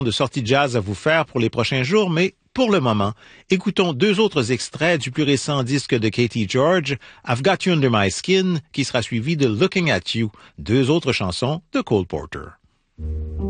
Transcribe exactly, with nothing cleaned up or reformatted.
de sorties jazz à vous faire pour les prochains jours, mais pour le moment, écoutons deux autres extraits du plus récent disque de Katie George, I've Got You Under My Skin, qui sera suivi de Looking at You, deux autres chansons de Cole Porter.